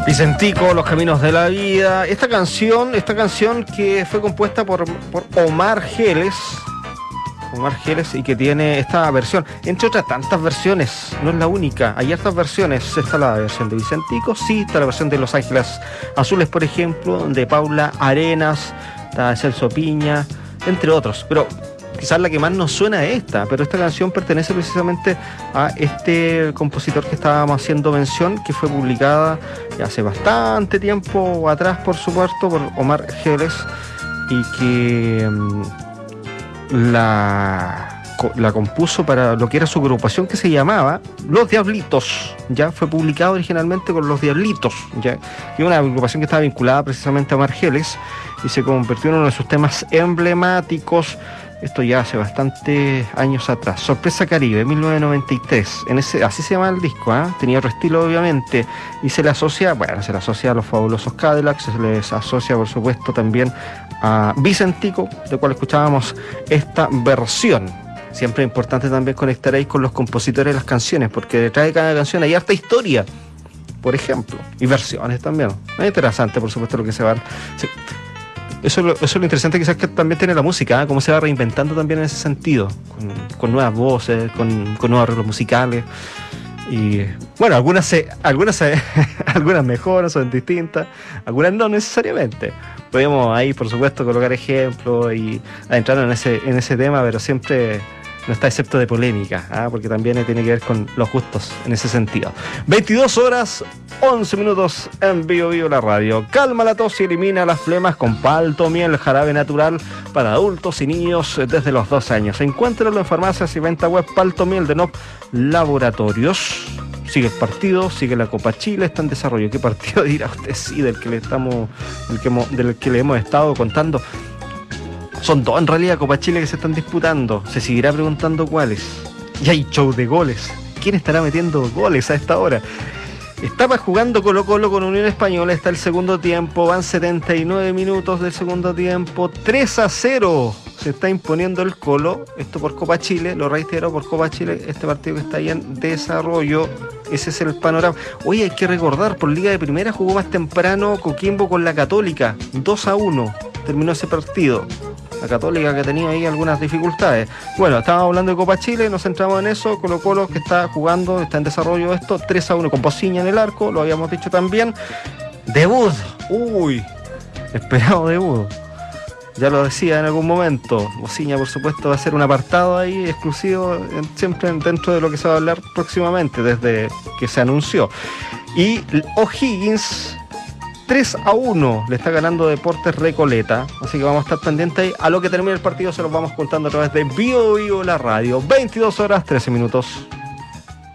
Vicentico, Los Caminos de la Vida. Esta canción que fue compuesta por Omar Geles. Y que tiene esta versión, entre otras tantas versiones, no es la única, hay hartas versiones. Está la versión de Vicentico, sí, está la versión de Los Ángeles Azules, por ejemplo, de Paula Arenas, está Celso Piña, entre otros, pero quizás la que más nos suena es esta, pero esta canción pertenece precisamente a este compositor que estábamos haciendo mención, que fue publicada hace bastante tiempo atrás, por supuesto, por Omar Geles, y que la compuso para lo que era su agrupación, que se llamaba Los Diablitos. Ya fue publicado originalmente con Los Diablitos, ya, y una agrupación que estaba vinculada precisamente a Omar Geles, y se convirtió en uno de sus temas emblemáticos. Esto ya hace bastantes años atrás. Sorpresa Caribe, 1993. Así se llama el disco, ¿eh? Tenía otro estilo, obviamente, y se le asocia a los fabulosos Cadillacs, se les asocia, por supuesto, también a Vicentico, de cual escuchábamos esta versión. Siempre es importante también conectar ahí con los compositores de las canciones, porque detrás de cada canción hay harta historia, por ejemplo, y versiones también. Es interesante, por supuesto, lo que se va. Eso es lo interesante, quizás, que también tiene la música, ¿eh? Cómo se va reinventando también en ese sentido, con nuevas voces, con nuevos arreglos musicales. Y bueno, algunas mejoran, son distintas, algunas no necesariamente. Podemos ahí, por supuesto, colocar ejemplos y adentrar en ese tema, pero siempre no está excepto de polémica, ¿eh? Porque también tiene que ver con los gustos en ese sentido. 22 horas 11 minutos en Bio la radio. Calma la tos y elimina las flemas con Palto Miel, jarabe natural para adultos y niños desde los 2 años. Encuéntralo en farmacias y venta web. Palto Miel de NOP Laboratorios. Sigue el partido, sigue la Copa Chile, está en desarrollo. ¿Qué partido dirá usted? Sí, del que le hemos estado contando. Son 2 en realidad Copa Chile que se están disputando. Se seguirá preguntando cuáles. Y hay show de goles. ¿Quién estará metiendo goles a esta hora? Estaba jugando Colo-Colo con Unión Española, está el segundo tiempo, van 79 minutos del segundo tiempo, 3-0 se está imponiendo el Colo, esto por Copa Chile, lo reitero, por Copa Chile, este partido que está ahí en desarrollo, ese es el panorama. Oye, hay que recordar, por Liga de Primera jugó más temprano Coquimbo con la Católica, 2-1 terminó ese partido. La Católica, que tenía ahí algunas dificultades. Bueno, estábamos hablando de Copa Chile, nos centramos en eso. Colo-Colo, que está jugando, está en desarrollo esto, 3-1 con Pociña en el arco, lo habíamos dicho también. Debut, esperado debut. Ya lo decía en algún momento, Pociña, por supuesto, va a ser un apartado ahí exclusivo, siempre dentro de lo que se va a hablar próximamente, desde que se anunció. Y O'Higgins 3-1 le está ganando Deportes Recoleta, así que vamos a estar pendientes ahí. A lo que termine el partido se los vamos contando a través de Bio la radio. 22 horas 13 minutos.